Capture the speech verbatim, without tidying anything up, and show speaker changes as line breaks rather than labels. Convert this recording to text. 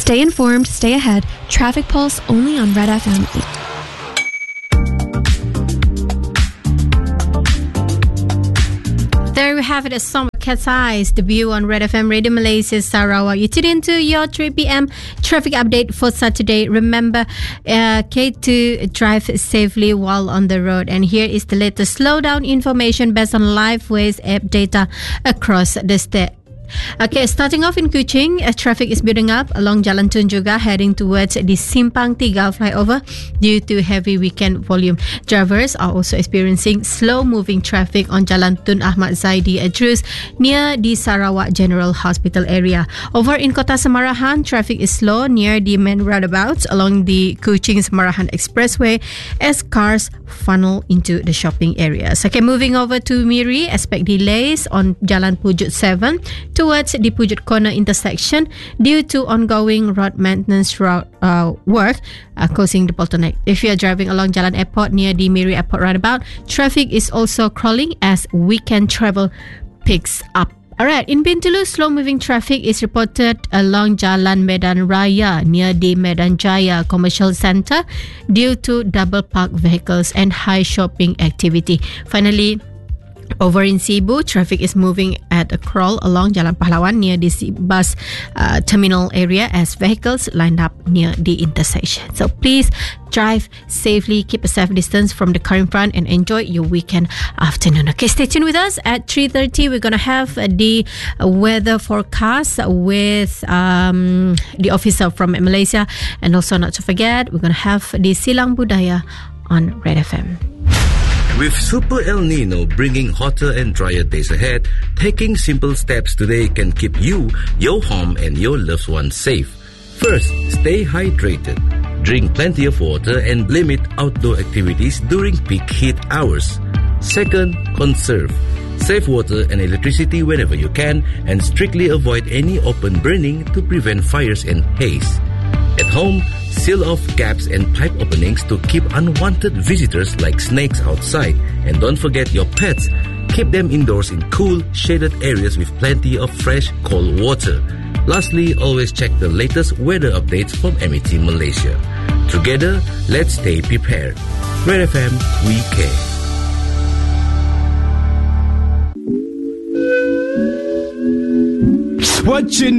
Stay informed, stay ahead. Traffic Pulse only on Red F M.
There we have it, a song with Cat's Eyes, debut on Red F M Radio Malaysia Sarawak. You tune into your three p.m. traffic update for Saturday. Remember, uh, K to drive safely while on the road. And here is the latest slowdown information based on LiveWays app data across the state. Okay, starting off in Kuching, uh, traffic is building up along Jalan Tun Juga, heading towards the Simpang Tiga flyover due to heavy weekend volume. Drivers are also experiencing slow-moving traffic on Jalan Tun Ahmad Zaidi Adrus near the Sarawak General Hospital area. Over in Kota Semarahan, traffic is slow near the main roundabouts along the Kuching-Semarahan Expressway as cars funnel into the shopping areas. Okay, moving over to Miri, expect delays on Jalan Pujut seven towards the Pujut Corner intersection due to ongoing road maintenance route, uh, work uh, causing the bottleneck. If you are driving along Jalan Airport near the Miri Airport roundabout, traffic is also crawling as weekend travel picks up. Alright, in Bintulu, slow-moving traffic is reported along Jalan Medan Raya near the Medan Jaya Commercial Centre due to double parked vehicles and high shopping activity. Finally, over in Cebu, traffic is moving at a crawl along Jalan Pahlawan near the bus uh, terminal area as vehicles lined up near the intersection. So please drive safely, keep a safe distance from the car in front, and enjoy your weekend afternoon. Okay, stay tuned with us. At three thirty, we're going to have the weather forecast with um, the officer from Malaysia. And also, not to forget, we're going to have the Silang Budaya on Red F M.
With Super El Nino bringing hotter and drier days ahead, taking simple steps today can keep you, your home, and your loved ones safe. First, stay hydrated. Drink plenty of water and limit outdoor activities during peak heat hours. Second, conserve. Save water and electricity whenever you can and strictly avoid any open burning to prevent fires and haze. At home, seal off gaps and pipe openings to keep unwanted visitors like snakes outside. And don't forget your pets. Keep them indoors in cool, shaded areas with plenty of fresh, cold water. Lastly, always check the latest weather updates from M E T Malaysia. Together, let's stay prepared. Red F M, we care.
Watching